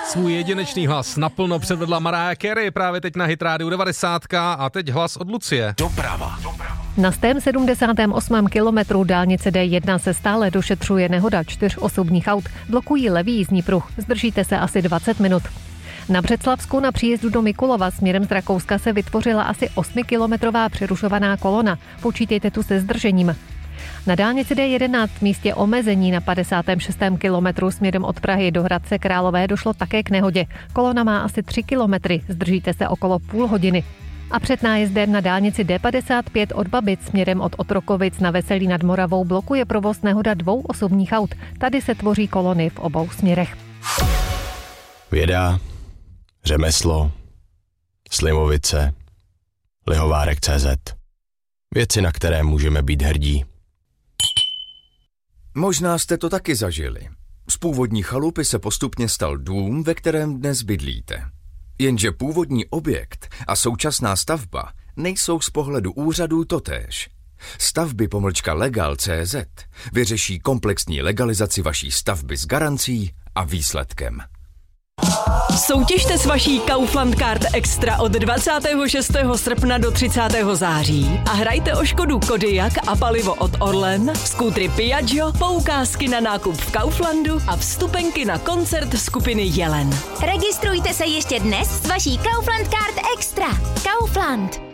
Svůj jedinečný hlas naplno předvedla Mariah Carey právě teď na Hit Radio 90 a teď hlas od Lucie. Doprava. Na 178. kilometru dálnice D1 se stále došetřuje nehoda 4 osobních aut. Blokují levý jízdní pruh. Zdržíte se asi 20 minut. Na Břeclavsku na příjezdu do Mikulova směrem z Rakouska se vytvořila asi 8kilometrová přerušovaná kolona. Počítejte tu se zdržením. Na dálnici D11 v místě omezení na 56. kilometru směrem od Prahy do Hradce Králové došlo také k nehodě. Kolona má asi 3 kilometry, zdržíte se okolo půl hodiny. A před nájezdem na dálnici D55 od Babic směrem od Otrokovic na Veselí nad Moravou blokuje provoz nehoda 2 osobních aut. Tady se tvoří kolony v obou směrech. Věda, řemeslo, Slimovice, Lihovárek.cz. Věci, na které můžeme být hrdí. Možná jste to taky zažili. Z původní chalupy se postupně stal dům, ve kterém dnes bydlíte. Jenže původní objekt a současná stavba nejsou z pohledu úřadů totéž. Stavby-legal.cz vyřeší komplexní legalizaci vaší stavby s garancí a výsledkem. Soutěžte s vaší Kaufland Card Extra od 26. srpna do 30. září a hrajte o Škodu Kodiaq a palivo od Orlen, skútry Piaggio, poukázky na nákup v Kauflandu a vstupenky na koncert skupiny Jelen. Registrujte se ještě dnes s vaší Kaufland Card Extra. Kaufland.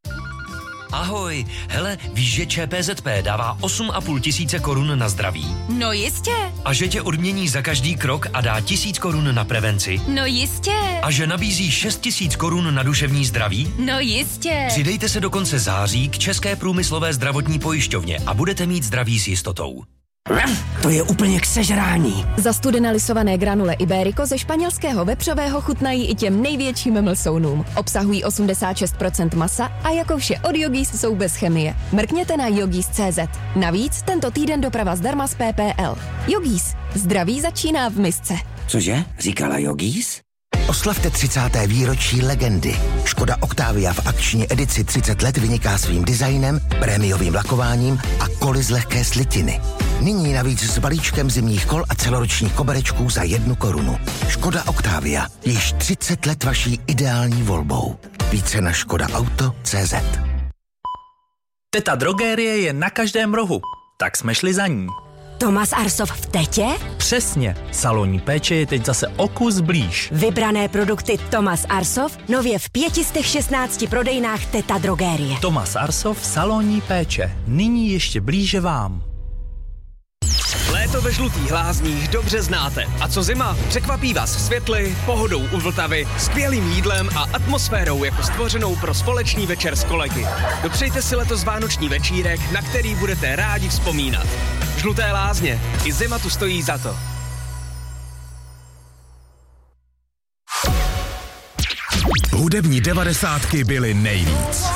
Ahoj, hele, víš, že ČPZP dává 8,5 tisíce korun na zdraví? No jistě. A že tě odmění za každý krok a dá 1000 korun na prevenci? No jistě. A že nabízí 6 000 korun na duševní zdraví? No jistě. Přidejte se do konce září k České průmyslové zdravotní pojišťovně a budete mít zdraví s jistotou. To je úplně k sežrání. Zastudené lisované granule Iberico ze španělského vepřového chutnají i těm největším mlsounům. Obsahují 86% masa a jako vše od Yogis jsou bez chemie. Mrkněte na Yogis.cz. Navíc tento týden doprava zdarma z PPL. Yogis. Zdraví začíná v misce. Cože? Říkala Yogis? Oslavte 30. výročí legendy. Škoda Octavia v akční edici 30 let vyniká svým designem, prémiovým lakováním a koly z lehké slitiny. Nyní navíc s balíčkem zimních kol a celoročních koberečků za 1 korunu. Škoda Octavia. Již 30 let vaší ideální volbou. Více na škodaauto.cz. Teta Drogérie je na každém rohu. Tak jsme šli za ní. Tomas Arsov v Tetě? Přesně. Salonní péče je teď zase o kus blíž. Vybrané produkty Tomas Arsov nově v 516 prodejnách Teta Drogérie. Tomas Arsov, salonní péče. Nyní ještě blíže vám. Léto ve Žlutých Lázních dobře znáte. A co zima? Překvapí vás světly, pohodou u Vltavy, skvělým jídlem a atmosférou jako stvořenou pro společný večer s kolegy. Dopřejte si letos vánoční večírek, na který budete rádi vzpomínat. Žluté Lázně. I zima tu stojí za to. Hudební 90 byly nejvíc.